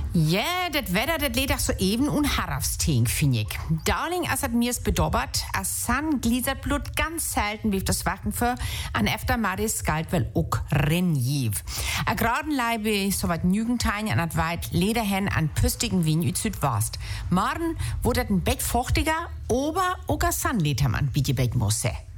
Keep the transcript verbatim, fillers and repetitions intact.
Ja, das Wetter, das lädt auch so eben und Harafsting, finde ich. Darling, als hat mir's bedobbert, als San gliedert Blut ganz selten wie das Wachen für, an efter Maris galt wel ook renjiv. A graden Leibe, so wat Nügentein an at weit Lederhen an püstigen Wien üt Südwast. Morgen wurde ein Bett feuchtiger, ober oger San lädt man, wie die Bett muss.